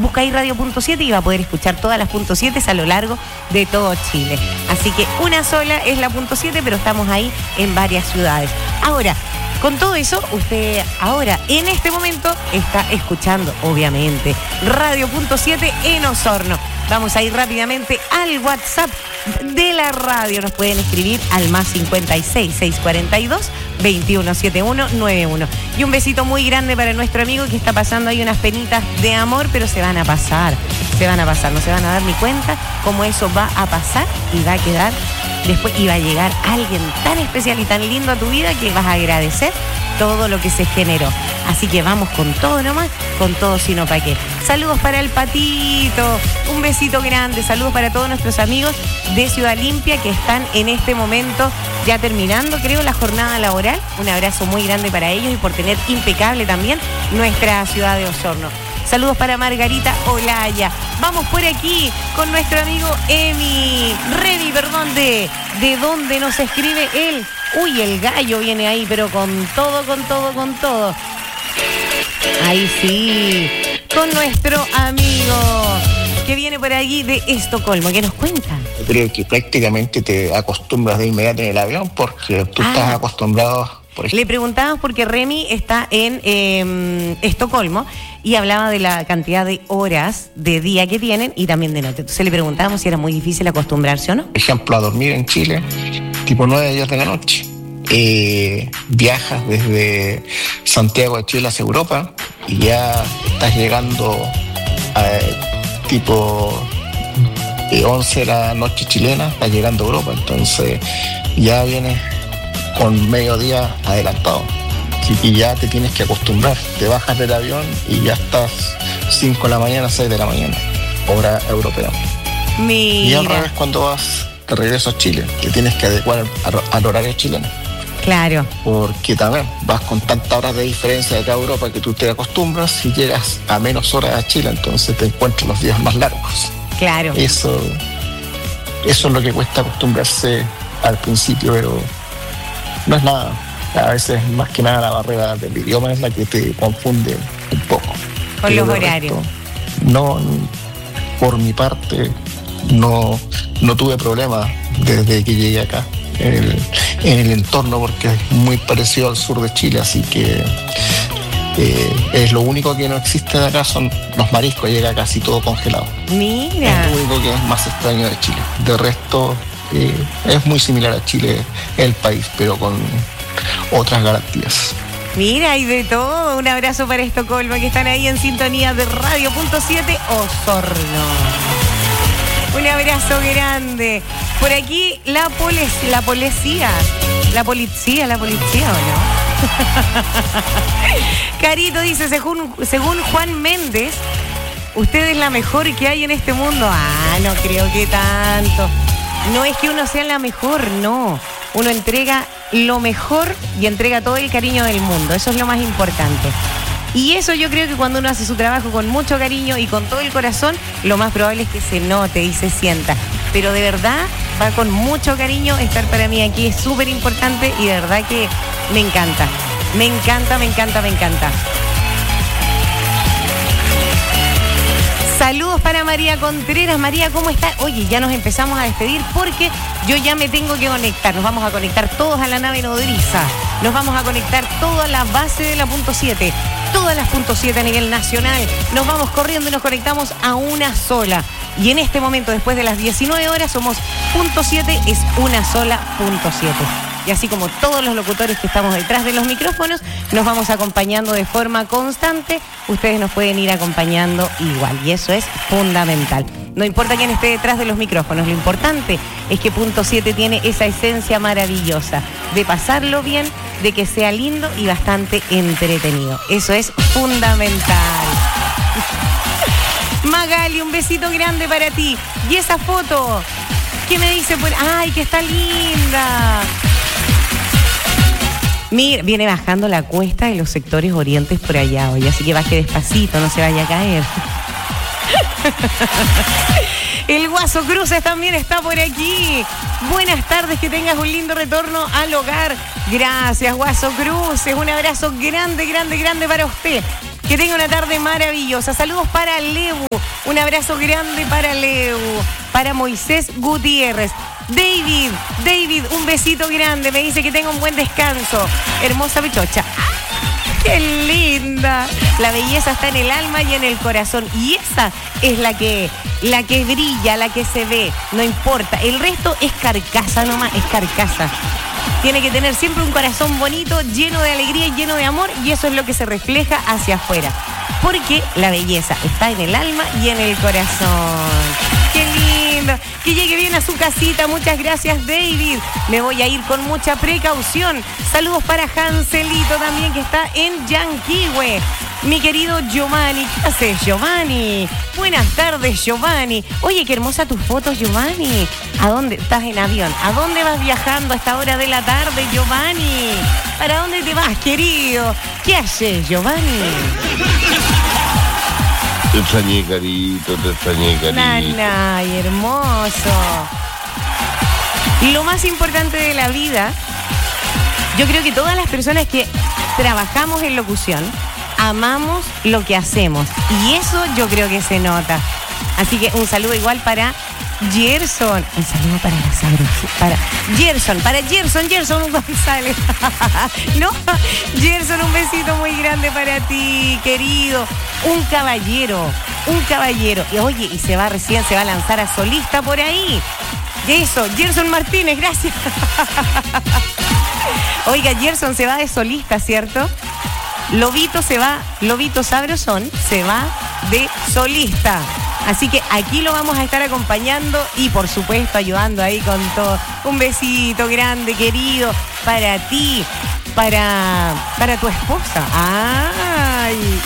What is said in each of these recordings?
busca ahí Radio.7 y va a poder escuchar todas las .7 a lo largo de todo Chile. Así que una sola es la .7, pero estamos ahí en varias ciudades. Ahora, con todo eso, usted ahora, en este momento, está escuchando, obviamente, Radio.7 en Osorno. Vamos a ir rápidamente al WhatsApp de la radio. Nos pueden escribir al más 56 642 217191. Y un besito muy grande para nuestro amigo que está pasando ahí unas penitas de amor, pero se van a pasar, no se van a dar ni cuenta cómo eso va a pasar y va a quedar después, y va a llegar alguien tan especial y tan lindo a tu vida que vas a agradecer todo lo que se generó. Así que vamos con todo nomás, con todo sino pa' qué. Saludos para el Patito, un besito grande, saludos para todos nuestros amigos de Ciudad Limpia que están en este momento ya terminando, creo, la jornada laboral. Un abrazo muy grande para ellos y por tener impecable también nuestra ciudad de Osorno. Saludos para Margarita Olaya. Vamos por aquí con nuestro amigo Remy, perdón, de dónde nos escribe él. Uy, el gallo viene ahí, pero con todo. Ahí sí, con nuestro amigo que viene por allí de Estocolmo. ¿Qué nos cuenta? Yo creo que prácticamente te acostumbras de inmediato en el avión porque tú estás acostumbrado. Le preguntábamos porque Remy está en Estocolmo y hablaba de la cantidad de horas de día que tienen y también de noche. Entonces le preguntábamos si era muy difícil acostumbrarse o no. Por ejemplo, a dormir en Chile, tipo 9 días de la noche. Viajas desde Santiago de Chile hacia Europa y ya estás llegando a tipo 11 de la noche chilena, estás llegando a Europa. Entonces ya vienes con mediodía adelantado. Así que ya te tienes que acostumbrar. Te bajas del avión y ya estás 5 de la mañana, 6 de la mañana, hora europea. Mira. Y al revés, cuando vas de regreso a Chile, te tienes que adecuar al horario chileno. Claro. Porque también vas con tantas horas de diferencia de acá a Europa que tú te acostumbras y llegas a menos horas a Chile, entonces te encuentras los días más largos. Claro. Eso es lo que cuesta acostumbrarse al principio, pero no es nada. A veces más que nada la barrera del idioma es la que te confunde un poco. Con los horarios. No, por mi parte, no tuve problemas desde que llegué acá en el entorno, porque es muy parecido al sur de Chile, así que es lo único que no existe de acá son los mariscos, llega casi todo congelado. Mira. Es lo único que es más extraño de Chile. De resto, es muy similar a Chile el país, pero con otras garantías. Mira, y de todo. Un abrazo para Estocolmo, que están ahí en sintonía de Radio.7 Osorno. Un abrazo grande. Por aquí la policía, ¿o no? Carito dice, según Juan Méndez, usted es la mejor que hay en este mundo. No creo que tanto. No es que uno sea la mejor, no. Uno entrega lo mejor y entrega todo el cariño del mundo. Eso es lo más importante. Y eso yo creo que cuando uno hace su trabajo con mucho cariño y con todo el corazón, lo más probable es que se note y se sienta. Pero de verdad, va con mucho cariño. Estar para mí aquí es súper importante y de verdad que me encanta. Me encanta. Saludos para María Contreras. María, ¿cómo está? Oye, ya nos empezamos a despedir porque yo ya me tengo que conectar. Nos vamos a conectar todos a la nave nodriza. Nos vamos a conectar toda la base de la .7. Todas las .7 a nivel nacional. Nos vamos corriendo y nos conectamos a una sola. Y en este momento, después de las 19 horas, somos .7, es una sola .7. Y así como todos los locutores que estamos detrás de los micrófonos, nos vamos acompañando de forma constante. Ustedes nos pueden ir acompañando igual. Y eso es fundamental. No importa quién esté detrás de los micrófonos. Lo importante es que .7 tiene esa esencia maravillosa de pasarlo bien, de que sea lindo y bastante entretenido. Eso es fundamental. Magali, un besito grande para ti. Y esa foto, ¿qué me dice? ¡Ay, que está linda! Mira, viene bajando la cuesta de los sectores orientes por allá hoy, así que baje despacito, no se vaya a caer. El Guaso Cruces también está por aquí. Buenas tardes, que tengas un lindo retorno al hogar. Gracias, Guaso Cruces. Un abrazo grande para usted. Que tenga una tarde maravillosa. Saludos para Lebu. Un abrazo grande para Leo, para Moisés Gutiérrez. David, un besito grande. Me dice que tenga un buen descanso. Hermosa bichocha. ¡Qué linda! La belleza está en el alma y en el corazón. Y esa es la que brilla, la que se ve. No importa. El resto es carcasa nomás, es carcasa. Tiene que tener siempre un corazón bonito, lleno de alegría y lleno de amor. Y eso es lo que se refleja hacia afuera. Porque la belleza está en el alma y en el corazón. ¡Qué lindo! Que llegue bien a su casita. Muchas gracias, David. Me voy a ir con mucha precaución. Saludos para Hanselito también, que está en Yanquihue. Mi querido Giovanni. ¿Qué haces, Giovanni? Buenas tardes, Giovanni. Oye, qué hermosa tus fotos, Giovanni. ¿A dónde? ¿Estás en avión? ¿A dónde vas viajando a esta hora de la tarde, Giovanni? ¿Para dónde te vas, querido? ¿Qué haces, Giovanni? Te extrañé, Carito, te extrañé, Carito. Ay, hermoso. Y lo más importante de la vida, yo creo que todas las personas que trabajamos en locución, amamos lo que hacemos. Y eso yo creo que se nota. Así que un saludo igual para Gerson. Un saludo para la Sabrosa. Para Gerson González. No, Gerson, un besito muy grande para ti, querido. Un caballero. Y oye, se va a lanzar a solista por ahí. Eso, Gerson Martínez, gracias. Oiga, Gerson se va de solista, ¿cierto? Lobito Sabrosón se va de solista. Así que aquí lo vamos a estar acompañando y por supuesto ayudando ahí con todo. Un besito grande, querido, para ti, para tu esposa. ¡Ay!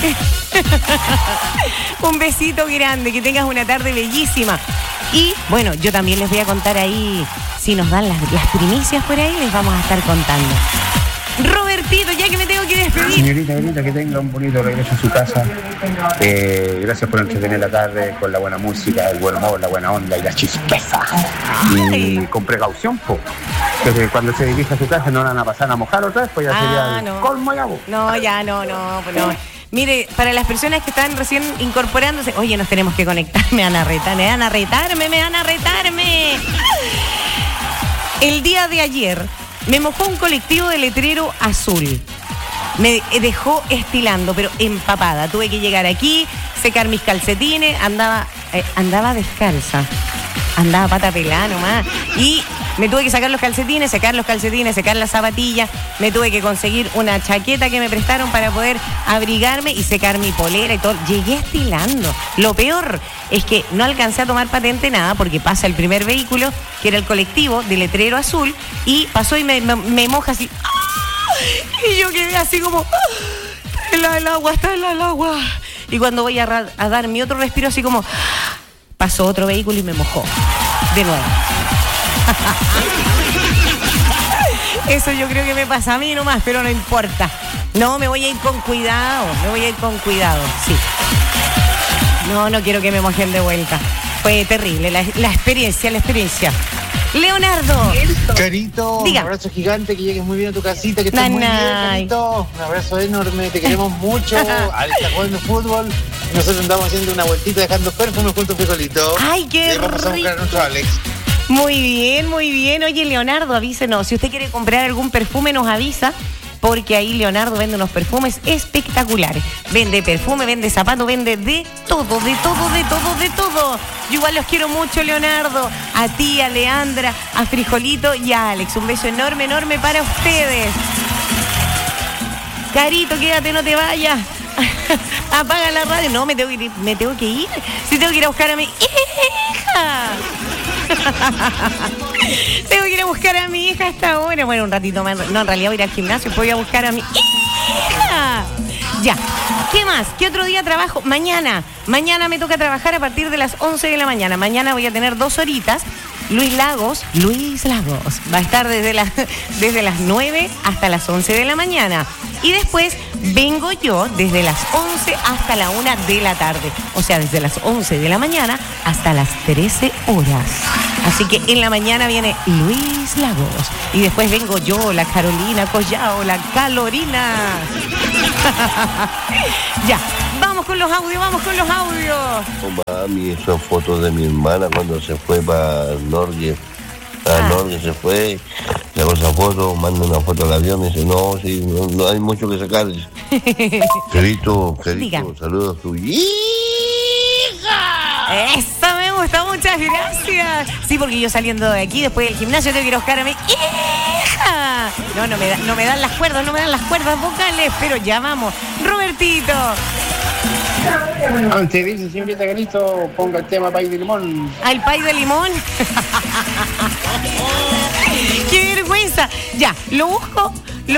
Un besito grande, que tengas una tarde bellísima. Y bueno, yo también les voy a contar ahí, si nos dan las primicias por ahí, les vamos a estar contando. Robertito, ya que me tengo que despedir. Señorita, que tenga un bonito regreso a su casa. Gracias por entretener la tarde con la buena música, el buen humor, la buena onda y la chispeza. Y con precaución, que cuando se dirija a su casa no van a pasar a mojar otra vez, pues ya sería el colmo ya. No. Mire, para las personas que están recién incorporándose, oye, nos tenemos que conectar, me van a retarme. El día de ayer me mojó un colectivo de letrero azul. Me dejó estilando, pero empapada. Tuve que llegar aquí, secar mis calcetines, andaba descalza. Andaba pata pelada nomás. Y me tuve que sacar los calcetines, secar las zapatillas. Me tuve que conseguir una chaqueta que me prestaron para poder abrigarme y secar mi polera y todo. Llegué estilando. Lo peor es que no alcancé a tomar patente nada porque pasa el primer vehículo, que era el colectivo de letrero azul, y pasó y me moja así. Y yo quedé así como, está el agua. Y cuando voy a dar mi otro respiro, así como, pasó otro vehículo y me mojó de nuevo. Eso yo creo que me pasa a mí nomás, pero no importa. No, me voy a ir con cuidado, sí. No quiero que me mojen de vuelta. Fue terrible la experiencia. Leonardo. Carito, diga. Un abrazo gigante, que llegues muy bien a tu casita, que estés muy bien, Carito. Un abrazo enorme, te queremos mucho. Alex está jugando fútbol. Nosotros andamos haciendo una vueltita dejando perfumes junto a Frijolito. ¡Ay, qué rico! Vamos a buscar a nuestro Alex. Muy bien. Oye, Leonardo, avísenos. Si usted quiere comprar algún perfume, nos avisa. Porque ahí Leonardo vende unos perfumes espectaculares. Vende perfume, vende zapatos, vende de todo. Yo igual los quiero mucho, Leonardo. A ti, a Leandra, a Frijolito y a Alex. Un beso enorme para ustedes. Carito, quédate, no te vayas. Apaga la radio. No, me tengo que ir. Sí, tengo que ir a buscar a mi hija. Tengo que ir a buscar a mi hija a esta hora. Bueno, un ratito más. No, en realidad voy a ir al gimnasio. Voy a buscar a mi hija. Ya. ¿Qué más? ¿Qué otro día trabajo? Mañana me toca trabajar a partir de las 11 de la mañana. Mañana voy a tener 2 horitas. Luis Lagos va a estar desde las 9 hasta las 11 de la mañana. Y después vengo yo desde las 11 hasta la 1 de la tarde. O sea, desde las 11 de la mañana hasta las 13 horas. Así que en la mañana viene Luis Lagos. Y después vengo yo, la Carolina Collao, la Calorina. Ya, vamos vamos con los audios, vamos con los audios. Oh, mami, esas fotos de mi hermana cuando se fue para Norge. Norge se fue, sacó esa foto, manda una foto al avión y dice, no, sí, no hay mucho que sacar. Querido, saludos a tu hija. Eso me gusta, muchas gracias. Sí, porque yo saliendo de aquí, después del gimnasio, tengo que ir a buscar a mi hija. No me dan las cuerdas vocales, pero ya vamos. Robertito. Antes dice, señorita Carito, ponga el tema pay de limón. ¿Al pay de limón? ¡Qué vergüenza! Ya, lo busco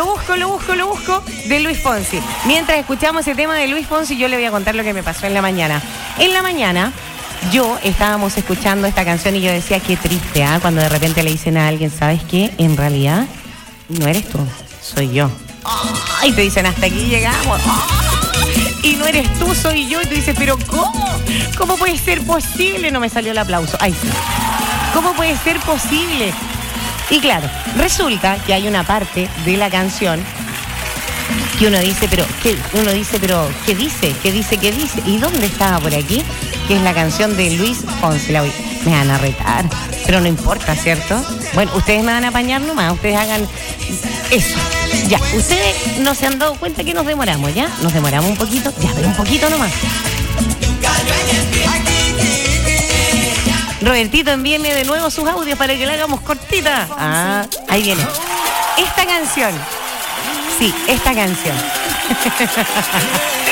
de Luis Fonsi. Mientras escuchamos ese tema de Luis Fonsi, yo le voy a contar lo que me pasó en la mañana. En la mañana, estábamos escuchando esta canción y yo decía, qué triste, cuando de repente le dicen a alguien, ¿sabes qué? En realidad, no eres tú, soy yo. Y te dicen, hasta aquí llegamos. Y no eres tú, soy yo. Y tú dices, ¿pero cómo? ¿Cómo puede ser posible? No me salió el aplauso. Ay, sí. ¿Cómo puede ser posible? Y claro, resulta que hay una parte de la canción que uno dice, pero ¿qué dice? ¿Y dónde estaba por aquí? Que es la canción de Luis Fonsi. Me van a retar, pero no importa, ¿cierto? Bueno, ustedes me van a apañar nomás, ustedes hagan eso. Ya, ustedes no se han dado cuenta que nos demoramos, ¿ya? Nos demoramos un poquito, ya, pero un poquito nomás. Robertito, envíeme de nuevo sus audios para que la hagamos cortita. Ahí viene. Esta canción. Sí, esta canción.